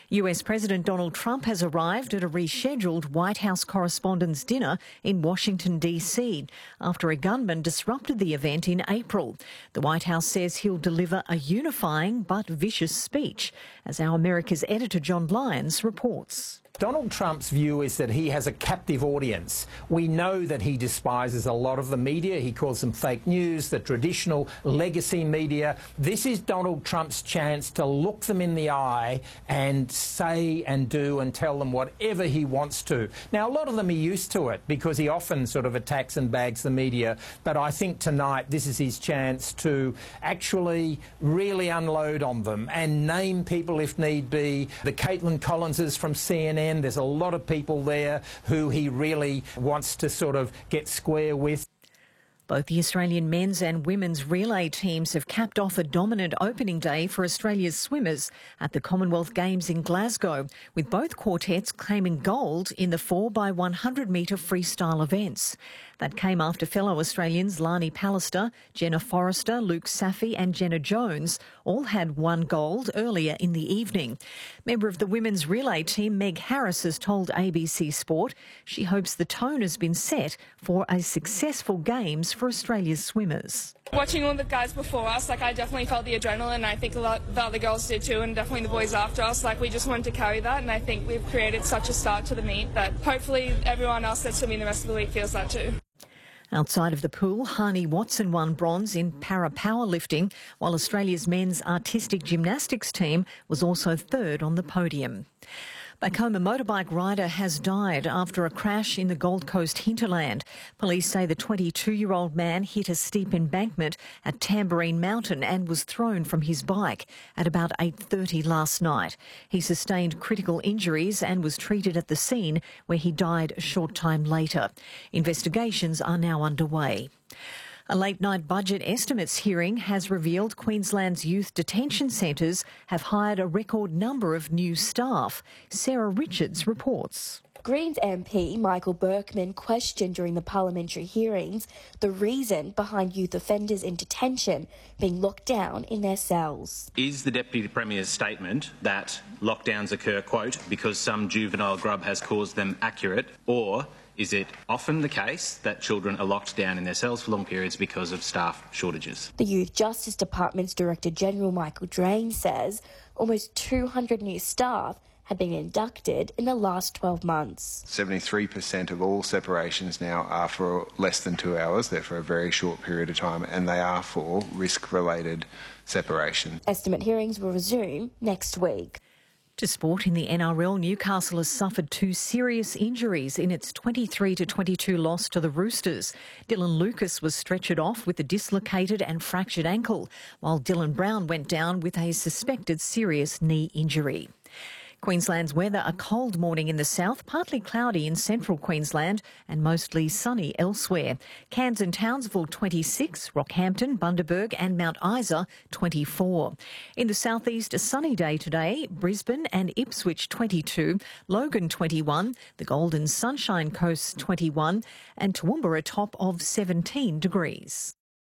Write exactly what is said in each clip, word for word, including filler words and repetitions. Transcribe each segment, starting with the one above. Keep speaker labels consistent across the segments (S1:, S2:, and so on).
S1: U S President Donald Trump has arrived at a rescheduled White House Correspondents' Dinner in Washington, D C after a gunman disrupted the event in April. The White House says he'll deliver a unifying but vicious speech, as our America's editor John Lyons reports.
S2: Donald Trump's view is that he has a captive audience. We know that he despises a lot of the media. He calls them fake news, the traditional legacy media. This is Donald Trump's chance to look them in the eye and say and do and tell them whatever he wants to. Now, a lot of them are used to it because he often sort of attacks and bags the media. But I think tonight this is his chance to actually really unload on them and name people if need be. The Caitlin Collinses from C N N. There's a lot of people there who he really wants to sort of get square with.
S1: Both the Australian men's and women's relay teams have capped off a dominant opening day for Australia's swimmers at the Commonwealth Games in Glasgow, with both quartets claiming gold in the four by one hundred metre freestyle events. That came after fellow Australians Lani Pallister, Jenna Forrester, Luke Saffey and Jenna Jones all had won gold earlier in the evening. Member of the women's relay team Meg Harris has told A B C Sport she hopes the tone has been set for a successful Games for Australia's swimmers.
S3: Watching all the guys before us, like I definitely felt the adrenaline. I think a lot the other girls did too, and definitely the boys after us. Like we just wanted to carry that, and I think we've created such a start to the meet that hopefully everyone else that's swimming the rest of the week feels that too.
S1: Outside of the pool, Hani Watson won bronze in para powerlifting, while Australia's men's artistic gymnastics team was also third on the podium. Back home, a motorbike rider has died after a crash in the Gold Coast hinterland. Police say the twenty-two-year-old man hit a steep embankment at Tamborine Mountain and was thrown from his bike at about eight thirty last night. He sustained critical injuries and was treated at the scene, where he died a short time later. Investigations are now underway. A late-night budget estimates hearing has revealed Queensland's youth detention centres have hired a record number of new staff. Sarah Richards reports.
S4: Greens M P Michael Berkman questioned during the parliamentary hearings the reason behind youth offenders in detention being locked down in their cells.
S5: Is the Deputy Premier's statement that lockdowns occur, quote, because some juvenile grub has caused them accurate, or is it often the case that children are locked down in their cells for long periods because of staff shortages?
S4: The Youth Justice Department's Director General Michael Drain says almost two hundred new staff have been inducted in the last twelve months.
S6: seventy-three percent of all separations now are for less than two hours. They're for a very short period of time, and they are for risk-related separation.
S4: Estimate hearings will resume next week.
S1: To sport, in the N R L, Newcastle has suffered two serious injuries in its twenty-three to twenty-two loss to the Roosters. Dylan Lucas was stretchered off with a dislocated and fractured ankle, while Dylan Brown went down with a suspected serious knee injury. Queensland's weather: a cold morning in the south, partly cloudy in central Queensland and mostly sunny elsewhere. Cairns and Townsville twenty-six, Rockhampton, Bundaberg and Mount Isa twenty-four. In the southeast, a sunny day today, Brisbane and Ipswich twenty-two, Logan twenty-one, the Golden Sunshine Coast twenty-one and Toowoomba a top of seventeen degrees.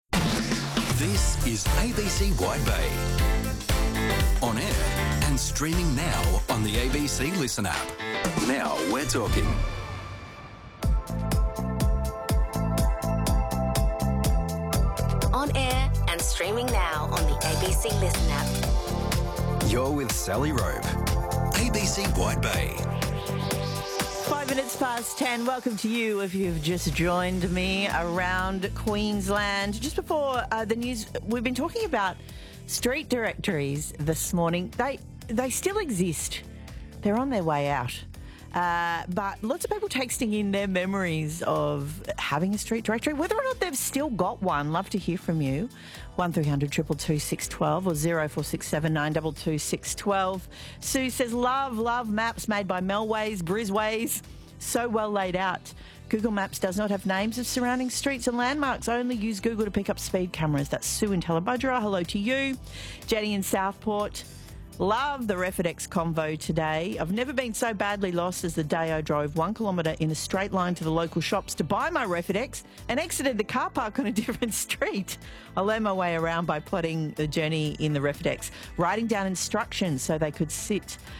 S7: This is A B C Wide Bay. On air and streaming now on the A B C Listen app. Now we're talking.
S8: On air and streaming now on the A B C Listen app.
S7: You're with Sally Rope. A B C Wide Bay.
S9: Five minutes past ten. Welcome to you if you've just joined me around Queensland. Just before uh, the news, we've been talking about street directories this morning. They they still exist. They're on their way out. Uh, but lots of people texting in their memories of having a street directory, whether or not they've still got one. Love to hear from you. one three hundred two two two six one two or zero four six seven nine two two six one two. Sue says, love, love maps made by Melways, Brisways. So well laid out. Google Maps does not have names of surrounding streets and landmarks. Only use Google to pick up speed cameras. That's Sue in Tallebudgera. Hello to you. Jenny in Southport. Love the Refidex convo today. I've never been so badly lost as the day I drove one kilometre in a straight line to the local shops to buy my Refidex and exited the car park on a different street. I learned my way around by plotting the journey in the Refidex, writing down instructions so they could sit